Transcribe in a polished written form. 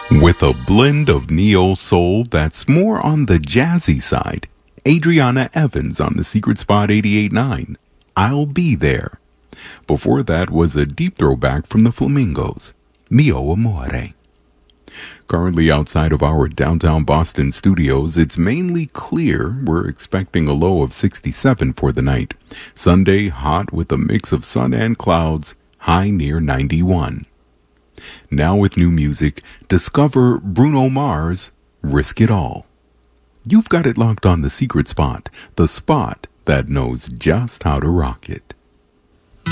With a blend of neo soul that's more on the jazzy side, Adriana Evans on the Secret Spot 88.9, I'll Be There. Before that was a deep throwback from the Flamingos, Mio Amore. Currently outside of our downtown Boston studios, it's mainly clear. We're expecting a low of 67 for the night. Sunday, hot with a mix of sun and clouds, high near 91. Now with new music, discover Bruno Mars' Risk It All. You've got it locked on the Secret Spot, the spot that knows just how to rock it.